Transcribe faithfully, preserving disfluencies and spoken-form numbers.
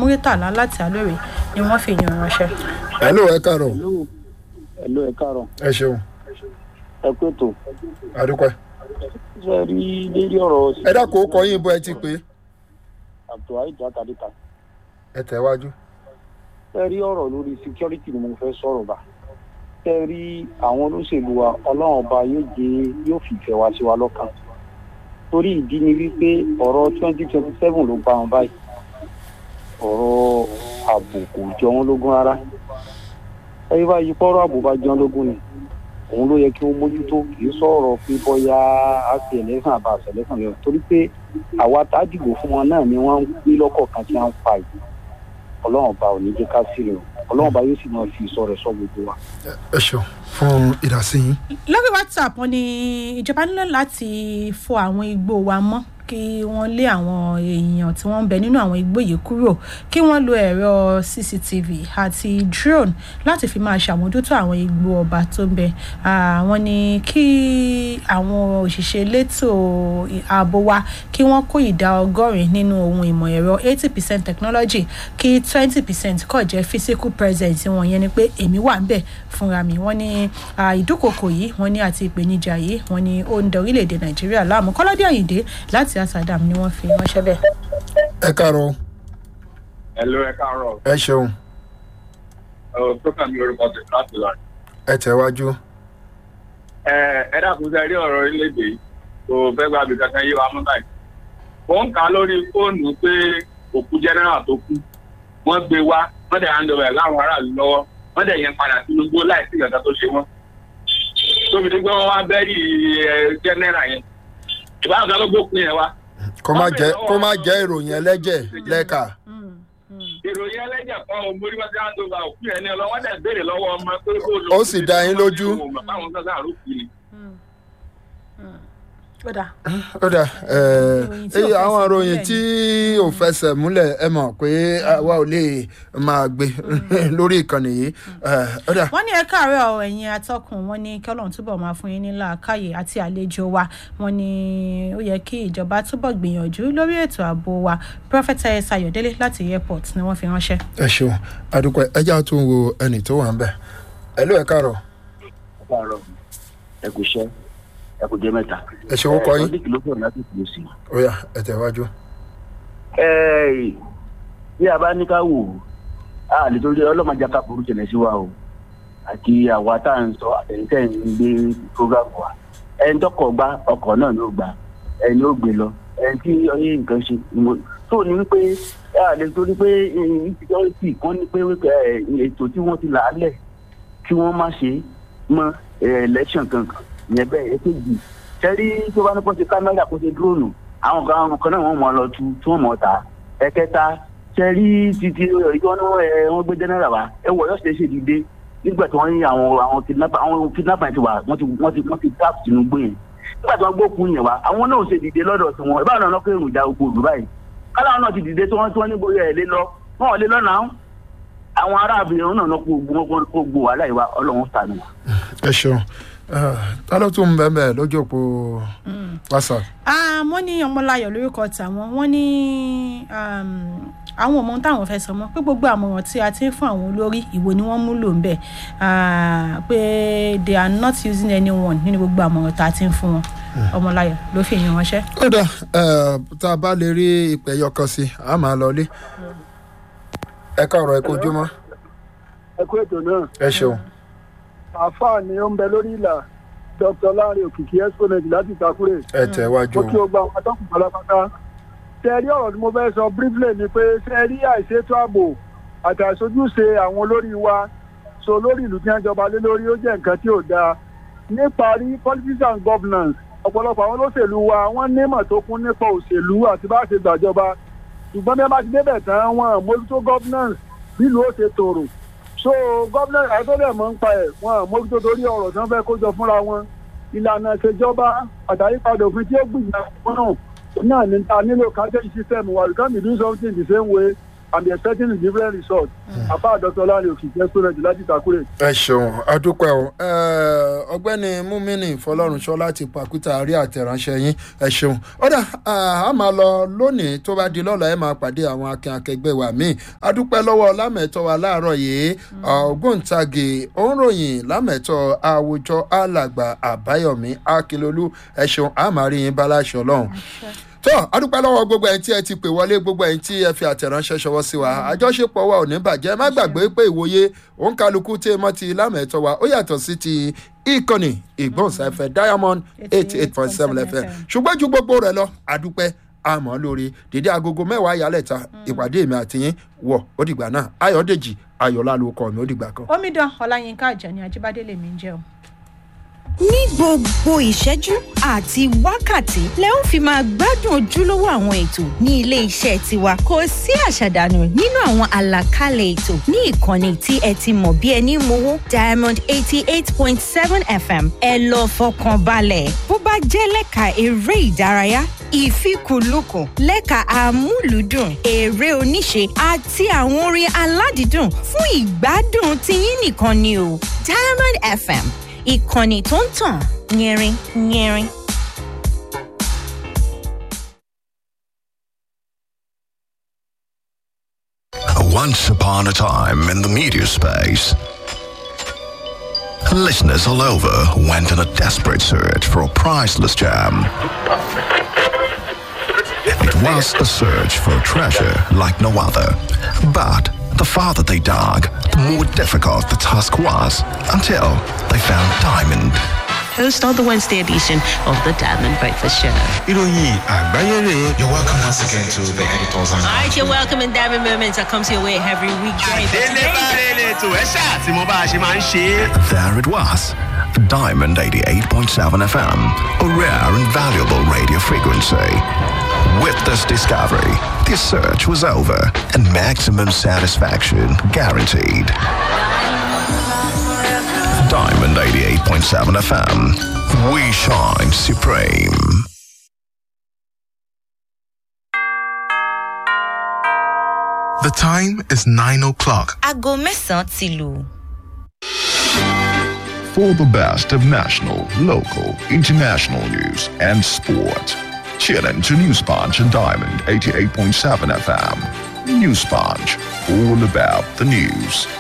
Muritala láti Alóore ni wọ́n fi yàn ránṣẹ́. hello ẹ káàárọ̀. hello ẹ káàárọ̀. ẹ ṣeun. ẹ pé tó. àdúpẹ́. ṣe rí lórí ọ̀rọ̀. ẹ dákun ó kọ yín bó ẹ ti pé. Abdulhaid Akadika. ẹ tẹ̀wájú. ṣe rí ọ̀rọ̀ lórí security ni mo fẹ́ sọ̀rọ̀ bá. ṣe rí àwọn olóṣèlú wa ọlọ́run ọba yóò jẹ́ yóò fìfẹ́ wá sí wa lọ́kàn. torí ìdí ni wípé ọ̀rọ̀ twenty twenty seven ló bá wọn báyìí. ọ̀rọ̀ ààbò kò jọ wọn lógún rárá. ẹ bá yí pọ́rọ̀ ààbò bá jọ wọn lógún ni òun ló yẹ kí wọ́n mójútó kì í sọ̀rọ̀ pé bóyá àti ẹlẹ́sàn àbá àṣẹlẹ́sàn lọ torí pé àwa tá a dìbò fún wọn náà ni wọ́n ń pín lọ́kọ̀ọ̀kan tí wọ́n ń fa yìí ọlọ́run ọba ò ní jẹ́ ká sí rẹ̀ o ọlọ́run ọba yóò sì máa fi ìsọ rẹ̀ sọ gbogbo wa. ẹ ṣeun fún ìdásí yín. lórí WhatsApp wọn ni ìjọba nílò láti fọ àwọn igbó wa mọ́ kí wọ́n lé àwọn èèyàn tí wọ́n ń bẹ nínú àwọn igbó yìí kúrò kí wọ́n lo ẹ̀rọ C C T V àti drone láti fi máa ṣàmójútó àwọn igbó ọba tó ń bẹ. àwọn ni kí àwọn òṣìṣẹ́ elétò ààbò wa kí wọ́n kó ìdá ọgọ́rin nínú ohun ìmọ̀ ẹ̀rọ eighty percent technology kí twenty percent kọ̀ jẹ́ physical presence wọn yẹn ni pé èmi wà ń bẹ̀ fúnra mi. wọ́n ní ìdúkokò yìí wọ́n ní àti ìpèníjà yìí wọ́n ní ó ń da orílẹ̀-èdè Nàìjíríà láàmú. Kọ́ládé Àyìndé láti Asadam ni wọ́n fi ránṣẹ́ bẹ́ẹ̀. ẹ káàárọ̀. hello ẹ káàárọ̀. ẹ ṣeun. ọ tó kàn mí lórúkọ tẹ láti lọ. ẹ tẹ̀wájú. ẹ ẹ dákun sẹ rí ọ̀rọ̀ orílẹ̀-èdè yìí kò fẹ́ gba àbí kankan yé wa mú báyìí. ó ń kà lórí fóònù pé òkú jẹ́nẹ́rà tó kú wọ́n gbé wá wọ́n dẹ̀ hand over láwọn aráàlú lọ́wọ́ wọ́n dẹ̀ yẹn padà sínú igbó láìsí ìgbàgbọ́ tó ṣe wọ́n. tóbi tí wọ́n wá bẹ́ẹ̀rì jẹ́nẹ́rà yẹn ìbáwọn kan ló gbókun yẹn wá. kó má jẹ́ kó má jẹ́ ìròyìn ẹlẹ́jẹ̀ lẹ́ka. ìròyìn ẹlẹ́jẹ̀ kan ò mórí wọ́n ti hand over òkú yẹn ní ọlọ́wọ́ dẹ̀ béèrè lọ́wọ́ ọmọ pé kó lọ. ó sì dá yín lójú. báwọn kan sáà rúkú ni. ó dà. ó dà ẹ àwọn ìròyìn tí ò fẹsẹ̀ múlẹ̀ ẹ mọ̀ pé àwa ò lè máa gbé lórí ìkànnì yìí. ó dà. wọ́n ní ẹ káàárọ̀ ẹ̀yin atọ́kùn wọn ní kí Ọlọ́run túbọ̀ máa fún yín ní làákàyè àti àlejò wa wọ́n ní ó yẹ kí ìjọba túbọ̀ gbìyànjú lórí ètò ààbò wa Prophetess Ayọ̀délé láti airport ni wọ́n fi ránṣẹ́. ẹ ṣeun adúpẹ́ ẹjẹ́ àtún wo ẹnì tó wà ń bẹ̀. ẹ ló ẹ káàárọ̀. ẹ káàárọ̀ ẹ kò ṣẹ́ ẹ kò jẹ́ mẹ́ta. ẹ ṣe owó kọ yín. ọdún kìlófò láti kìló sí. ó yá ẹ tẹ̀wájú. ẹ bí a bá ní ká wò á lè torí ọlọ́mọdé ká burú jẹ̀lẹ̀ sí wa o àti àwa tá à ń sọ àtẹ̀yìntẹ̀ ń gbé program wa ẹni tọkọ̀ gba ọkọ̀ náà ló gbà ẹni ó gbé lọ ẹni tí ọyẹ nǹkan ṣe tó ní wípé a lè torí pé insecurity kan ní pé ètò tí wọ́n ti là á lẹ̀ kí wọ́n má ṣe mọ́ election kankan ìyẹn bẹ́ẹ̀ èkejì sẹ́rí tó bá ní kó ṣe kámẹ́rà kó ṣe dúróònù àwọn kan àwọn kan náà wọ́n mọ̀ ọ́ lọ tu tí wọ́n mọ̀ ọ́ ta ẹ̀kẹta sẹ́rí títí ìjọ náà wọ́n gbé jẹ́nẹ́rà wá ẹ wọ̀ yọ̀ọ́ ṣe ṣe dìde nígbà tí wọ́n ní àwọn àwọn kidnapper àwọn kidnapper ti wà wọ́n ti wọ́n ti wọ́n ti tap Tinubu yẹn nígbà tí wọ́n gbókun yẹn wá àwọn náà ṣe dìde lọ́dọ̀ tí wọ́n ìbáwọn náà kó èròjà gbogbo òdù báyìí káláwọn náà ti dìde tí wọ́n tí wọ́n ní bóyá ẹ̀ lé lọ wọ́n ò lé lọ́nà àwọn arábìnrin náà kó gbogbo wàhálà ìwà Ọlọ́run sànù. ẹ ṣeun ta ló tún bẹ́ẹ̀ bẹ́ẹ̀ lójú òpó WhatsApp. wọ́n ní Ọmọláyọ̀ lórúkọ tàwọn wọ́n ní àwọn ọmọ táwọn fẹ́ sọ mọ́ pé gbogbo àmọ̀ràn tí a ti ń fún àwọn olórí ìwò ni wọ́n mú lò ń bẹ̀ pé they are not using anyone nínú gbogbo àmọ̀ràn tá a ti ń fún wọn. Ọmọláyọ̀ ló fi yín ránṣẹ́. ó dà tá a bá lè rí ìpè yọkan sí i a máa lọ lé. ẹ káàárọ̀ ẹ kú ojúmọ́. ẹ kú ètò náà. ẹ ṣeun. àáfàá ni ó ń bẹ lórí ìlà Dr. Lanre Òkìkí exponent láti Ìtakúrè. ẹ tẹ̀wájú. ó kí o gba àwọn atọ́kùn pátápátá. ṣe rí ọ̀rọ̀ tí mo fẹ́ sọ briefly ni pé ṣe rí àìṣètò ààbò àti àìṣojúṣe àwọn olórí wa so lórí ìlú tí wọ́n jọba lé lórí ó jẹ́ nǹkan tí ò dáa. níparí politics and governance ọ̀pọ̀lọpọ̀ àwọn olóṣèlú wa wọ́n nímọ̀ tó kún nípa òṣèlú àti bá ṣe gbàjọba ṣùgbọ́n bí wọ́n bá ti débẹ̀ tán wọn mójútó governance nílùú ó ṣe tòrò so governance àìtọ́lẹ̀ mọ́ ń pa ẹ̀ wọn mójútó torí ọ̀rọ̀ tí wọ́n fẹ́ kó jọ fúnra wọn ìlànà ìṣèjọba àtàyípadà òfin tí ó gbìyànjú fún náà náà ní ta nílò kájẹ́ system wa we can't be doing something the same way I'm expecting a different result. Apá Doctor Lani Òkìkẹ́ Sọ́nẹ́jì láti Ìtàkùrẹ́. ẹ ṣeun adúpẹ́ o ọgbẹ́ni Múmínì Fọlọ́runṣọ́ láti Pàkútà rí àtẹ̀ránṣẹ́ yín ẹ ṣeun ọ̀dà a máa lọ lónìí tó bá di lọ́la ẹ máa pàdé àwọn akin akẹgbẹ́ wa míì adúpẹ́ lọ́wọ́ lámẹ̀tọ́ wa láàárọ̀ yìí ògbóǹtagì òǹròyìn lámẹ̀tọ́ àwùjọ alàgbà Àbáyọ̀mí Akínlolú ẹ ṣeun a máa rí yín bá láṣọ Ọlọ́run tó adúpẹ́ lọ́wọ́ gbogbo ẹ̀yin tí ẹ ti pè wọlé gbogbo ẹ̀yin tí ẹ fi àtẹ̀ránṣẹ́ ṣọwọ́ sí wa àjọṣepọ̀ wa ò ní bàjẹ́ má gbàgbé pé ìwòye òǹkálukú tí mọ́ ti lámẹ̀tọ́ wa ó yàtọ̀ sí ti ìkànnì ìgbóhùnsáfẹ́ Diamond eighty eight point seven F M ṣùgbọ́n ju gbogbo rẹ̀ lọ adúpẹ́ àmọ́ lórí dédé agogo mẹ́wàá ìyálẹ̀ta ìpàdé mi àti yín wọ̀ ó dìgbà náà Ayọ̀dèjì Ayọ̀lá ló kọ́ mi ó dìgbà kan. Omidan Ọláyínká Àjàní Ajíbádé lèmi ń jẹ́ o. ní gbogbo ìṣẹ́jú àti wákàtí lẹ ó fi máa gbádùn ojúlówó àwọn ètò ní ilé iṣẹ́ tiwa kò sí àṣàdànù nínú àwọn àlàkalẹ̀ ètò ní ìkànnì tí ẹ ti mọ̀ bí ẹni mowó Diamond eighty eight point seven F M ẹ lọ fọkàn balẹ̀ bó bá jẹ́ lẹ́ka eré ìdárayá ìfikùnlukùn lẹ́ka amúlùúdùn eré oníṣe àti àwọn orin aládìídùn fún ìgbádùn tiyín nìkan ni o Diamond F M ìkànnì tó ń tàn yẹrin yẹrin. Once upon a time in the media space, listeners all over went on a desperate search for a priceless gem. It was a search for a treasure like no other. But the farther they dug, the more difficult the task was, until they found diamond. Host of the Wednesday edition of the Diamond Breakfast Show. Ìròyìn àgbáyé rèé. You're welcome once again to the editors and. All right, you're welcome in Diamond Moments that comes your way every weekday. There it was, Diamond eighty-eight point seven F M, a rare and valuable radio frequency. With this discovery, the search was over and maximum satisfaction guaranteed. Diamond eighty-eight point seven F M, we shine supreme. The time is nine o'clock. Aago mẹ́sàn-án ti lù. For the best of national, local, international news and sport, tune in to News Punch and Diamond eighty-eight point seven F M. News Punch, all about the news.